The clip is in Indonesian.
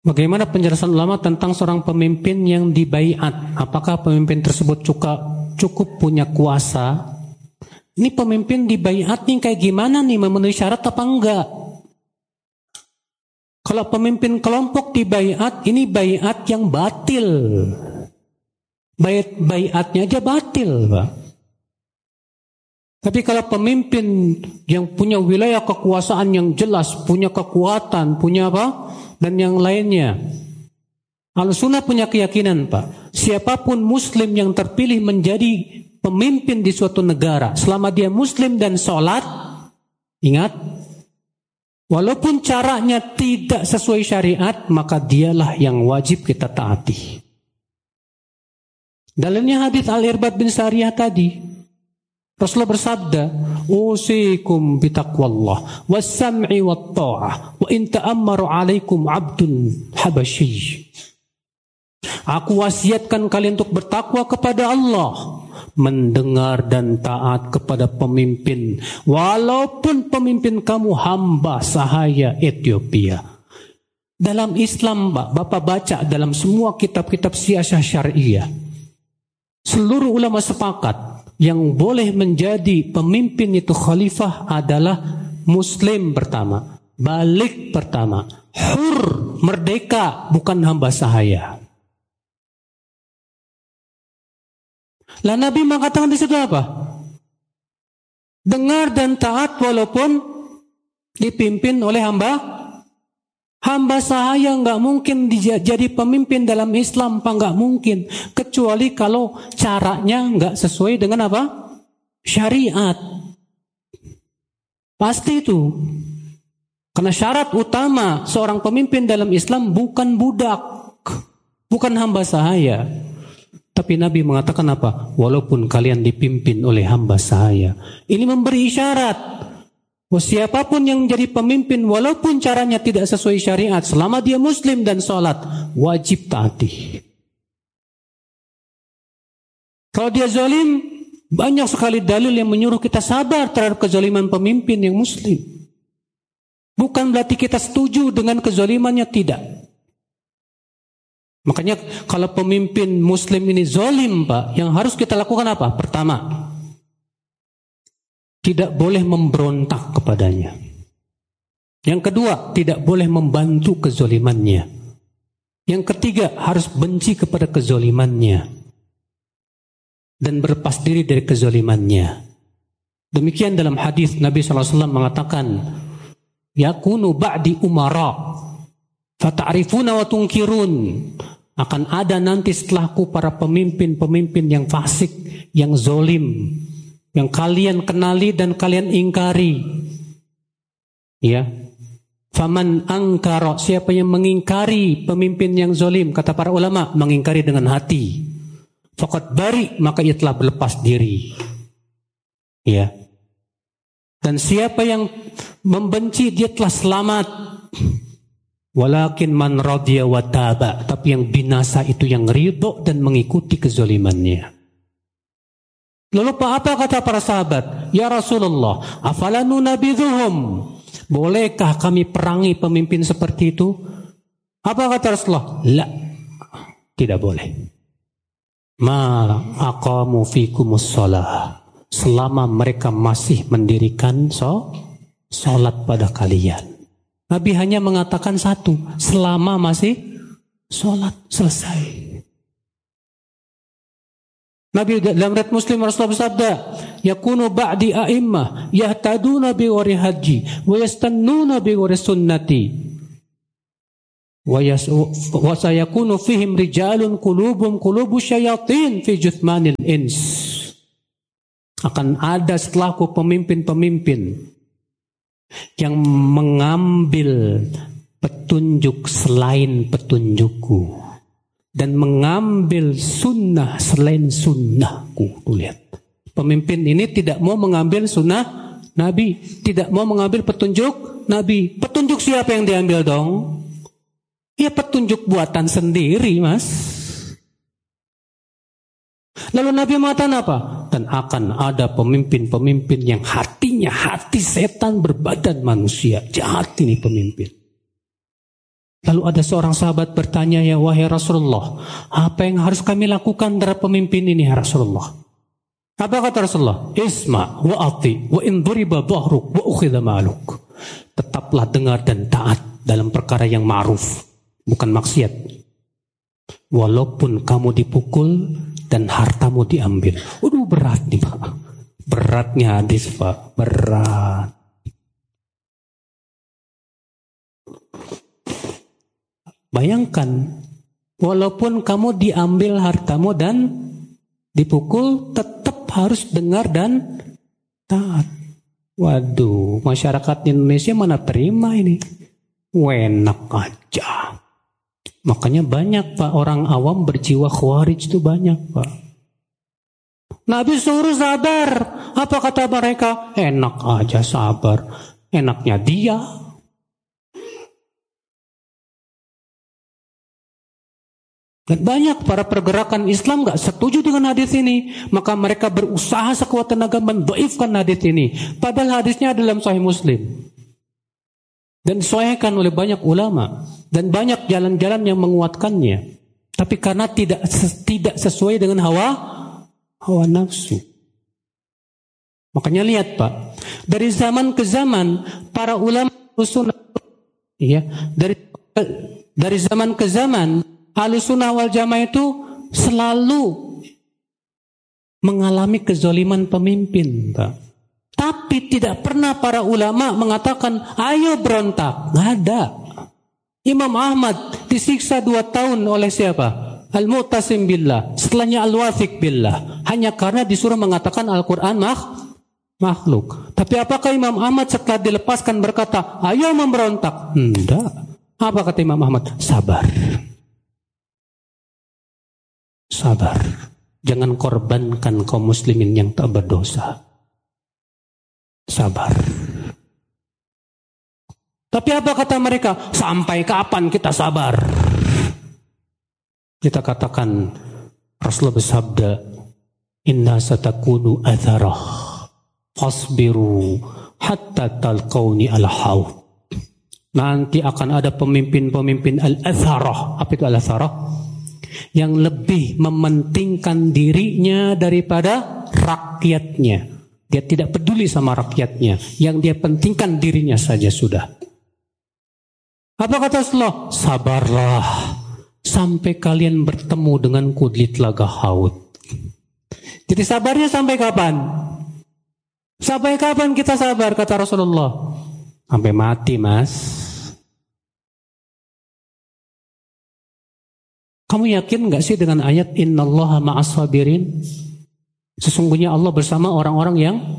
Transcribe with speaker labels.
Speaker 1: Bagaimana penjelasan ulama tentang seorang pemimpin yang dibaiat? Apakah pemimpin tersebut cukup punya kuasa? Ini pemimpin dibaiat nih kayak gimana nih, memenuhi syarat apa enggak? Kalau pemimpin kelompok dibaiat, ini baiat yang batil. Baiatnya aja batil, Pak. Tapi kalau pemimpin yang punya wilayah kekuasaan yang jelas, punya kekuatan, punya apa? Dan yang lainnya. Ahlussunnah punya keyakinan, Pak. Siapapun muslim yang terpilih menjadi pemimpin di suatu negara, selama dia muslim dan sholat, ingat, walaupun caranya tidak sesuai syariat, maka dialah yang wajib kita taati. Dalilnya hadits Al-Irbad bin Sariyah tadi. Rasulullah bersabda, "Usikum bitaqwallah was-sam'i wat-tha'ah wa in ta'ammaru 'alaikum 'abdun habasyi." Aku wasiatkan kalian untuk bertakwa kepada Allah, mendengar dan taat kepada pemimpin, walaupun pemimpin kamu hamba sahaya Ethiopia. Dalam Islam, Bapak baca dalam semua kitab-kitab siyasah syariah, seluruh ulama sepakat yang boleh menjadi pemimpin itu khalifah adalah muslim pertama, balik pertama, hur, merdeka, bukan hamba sahaya. Lah Nabi mengatakan di situ apa? Dengar dan taat walaupun dipimpin oleh hamba sahaya. Nggak mungkin jadi pemimpin dalam Islam, nggak mungkin, kecuali kalau caranya nggak sesuai dengan apa? Syariat. Pasti itu. Karena syarat utama seorang pemimpin dalam Islam bukan budak, bukan hamba sahaya. Tapi Nabi mengatakan apa? Walaupun kalian dipimpin oleh hamba sahaya. Ini memberi isyarat. Siapapun yang menjadi pemimpin, walaupun caranya tidak sesuai syariat, selama dia muslim dan sholat, wajib taati. Kalau dia zalim, banyak sekali dalil yang menyuruh kita sabar terhadap kezaliman pemimpin yang muslim. Bukan berarti kita setuju dengan kezalimannya, tidak. Makanya kalau pemimpin muslim ini zalim, Pak, yang harus kita lakukan apa? Pertama, tidak boleh memberontak kepadanya. Yang kedua, tidak boleh membantu kezalimannya. Yang ketiga, harus benci kepada kezalimannya dan berlepas diri dari kezalimannya. Demikian dalam hadis Nabi SAW mengatakan, yakunu ba'di umara fata'rifuna wa tunkirun. Akan ada nanti setelahku para pemimpin-pemimpin yang fasik, yang zalim, yang kalian kenali dan kalian ingkari. Ya. Faman angkara, siapa yang mengingkari pemimpin yang zalim, kata para ulama, mengingkari dengan hati. Faqad bari, maka ia telah berlepas diri. Ya. Dan siapa yang membenci, dia telah selamat. Walakin man radiya wa taba, tapi yang binasa itu yang ridho dan mengikuti kezalimannya. Lalu apa kata para sahabat? Ya Rasulullah, afala nunabidhuhum? Bolehkah kami perangi pemimpin seperti itu? Apa kata Rasulullah? La, tidak boleh. Ma aqamu fikumus shalah, selama mereka masih mendirikan salat pada kalian. Nabi hanya mengatakan satu, selama masih sholat, selesai. Nabi dalam riwayat Muslim Rasulullah bersabda, yakunu ba'di a'immah yahtaduna bi wari haji wa yastannuna bi wari sunnati wa sayakunu fihim rijalun qulubum qulubu syayatin fi juthmanil ins. Akan ada setelahku pemimpin-pemimpin yang mengambil petunjuk selain petunjukku dan mengambil sunnah selain sunnahku. Tuh lihat, pemimpin ini tidak mau mengambil sunnah Nabi, tidak mau mengambil petunjuk Nabi. Petunjuk siapa yang diambil dong? Ya petunjuk buatan sendiri, Mas. Lalu Nabi mengatakan apa? Dan akan ada pemimpin-pemimpin yang hatinya hati setan berbadan manusia. Jahat ini pemimpin. Lalu ada seorang sahabat bertanya, ya wahai Rasulullah, apa yang harus kami lakukan terhadap pemimpin ini ya Rasulullah? Apa kata Rasulullah? Isma wa ati wa in duriba dhahruk wa ukhidha ma'luk. Tetaplah dengar dan taat dalam perkara yang ma'ruf, bukan maksiat. Walaupun kamu dipukul dan hartamu diambil. Waduh, berat nih Pak. Beratnya hadis Pak, berat. Bayangkan, walaupun kamu diambil hartamu dan dipukul, tetap harus dengar dan taat. Waduh, masyarakat Indonesia mana terima ini? Enak aja. Makanya banyak Pak, orang awam berjiwa khawarij itu banyak Pak. Nabi suruh sabar. Apa kata mereka? Enak aja sabar. Enaknya dia. Dan banyak para pergerakan Islam gak setuju dengan hadis ini. Maka mereka berusaha sekuat tenaga mendhaifkan hadis ini. Padahal hadisnya dalam Sahih Muslim. Dan disahihkan oleh banyak ulama. Dan banyak jalan-jalan yang menguatkannya. Tapi karena tidak sesuai dengan hawa nafsu. Makanya lihat Pak. Dari zaman ke zaman para ulama sunnah, ya, dari zaman ke zaman Ahlussunnah wal Jamaah itu selalu mengalami kezaliman pemimpin, Pak. Tapi tidak pernah para ulama mengatakan, ayo berontak. Nggak ada. Imam Ahmad disiksa 2 tahun oleh siapa? Al-Mu'tasim billah. Setelahnya Al-Wathiq billah. Hanya karena disuruh mengatakan Al-Quran makhluk. Tapi apakah Imam Ahmad setelah dilepaskan berkata, ayo memberontak? Tidak. Apa kata Imam Ahmad? Sabar. Sabar. Jangan korbankan kaum muslimin yang tak berdosa. Sabar. Tapi apa kata mereka? Sampai kapan kita sabar? Kita katakan, Rasulullah bersabda, inna satakunu atharah fasbiru hatta talqauni al-haud. Nanti akan ada pemimpin-pemimpin al-atharah. Apa itu al-atharah? Yang lebih mementingkan dirinya daripada rakyatnya. Dia tidak peduli sama rakyatnya. Yang dia pentingkan dirinya saja sudah. Apa kata Rasulullah? Sabarlah sampai kalian bertemu dengan di telaga Haud. Jadi sabarnya sampai kapan? Sampai kapan kita sabar, kata Rasulullah? Sampai mati, Mas. Kamu yakin gak sih dengan ayat innallaha ma'as sabirin? Sesungguhnya Allah bersama orang-orang yang